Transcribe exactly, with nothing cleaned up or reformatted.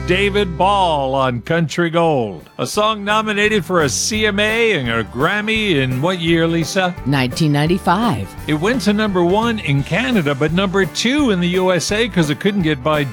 David Ball on Country Gold. A song nominated for a C M A and a Grammy in what year, Lisa? nineteen ninety-five. It went to number one in Canada, but number two in the U S A because it couldn't get by